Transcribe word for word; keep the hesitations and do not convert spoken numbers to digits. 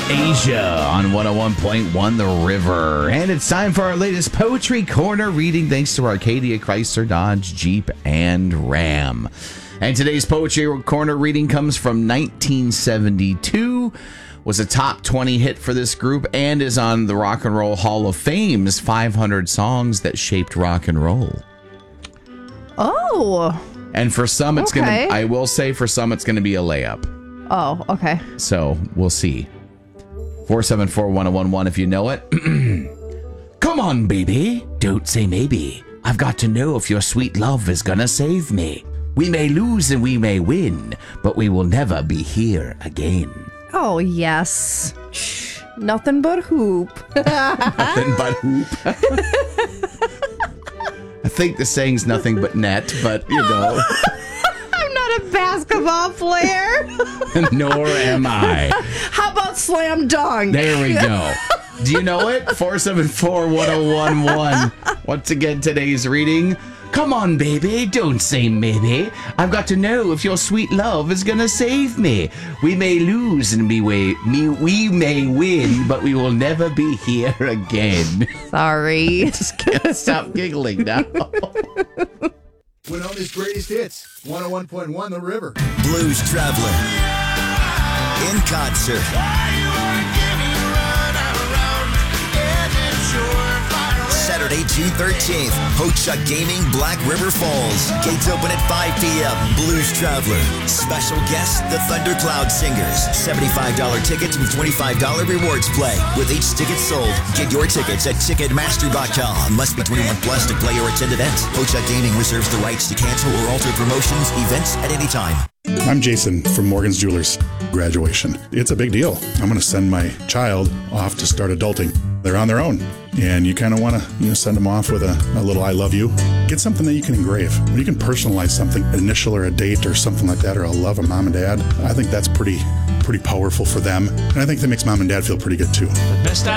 Asia on one oh one point one The River. And it's time for our latest Poetry Corner reading thanks to Arcadia, Chrysler, Dodge, Jeep, and Ram. And today's Poetry Corner reading comes from nineteen seventy-two, was a top twenty hit for this group, and is on the Rock and Roll Hall of Fame's five hundred songs that shaped rock and roll. Oh. And for some, it's okay. going to, I will say for some, it's going to be a layup. Oh, okay. So we'll see. four seven four, one oh one one if you know it. Come on, baby. Don't say maybe. I've got to know if your sweet love is gonna save me. We may lose and we may win, but we will never be here again. Oh, yes. Shh. Nothing but hoop. Nothing but hoop. I think the saying's nothing but net, but you know. I'm not a basketball player. Nor am I. How about slam dunk? There we go. Do you know it? four seven four, one oh one one. Once again, today's reading. Come on, baby, don't say maybe. I've got to know if your sweet love is gonna save me. We may lose and we, may, we may win, but we will never be here again. Sorry. Just can't stop giggling now. Winona's greatest hits, one oh one point one The River. Blues Traveler. In concert. Saturday, June thirteenth, Ho-Chuk Gaming, Black River Falls. Gates open at five p.m. Blues Traveler. Special guests, the Thundercloud Singers. seventy-five dollars tickets with twenty-five dollars rewards play. With each ticket sold, get your tickets at Ticketmaster dot com. Must be twenty-one plus to play or attend events. Ho-Chuk Gaming reserves the rights to cancel or alter promotions, events at any time. I'm Jason from Morgan's Jewelers. Graduation. It's a big deal. I'm going to send my child off to start adulting. They're on their own. And you kind of want to you know, send them off with a, a little I love you. Get something that you can engrave. When you can personalize something, an initial or a date or something like that, or a love of mom and dad, I think that's pretty pretty powerful for them. And I think that makes mom and dad feel pretty good too. The best I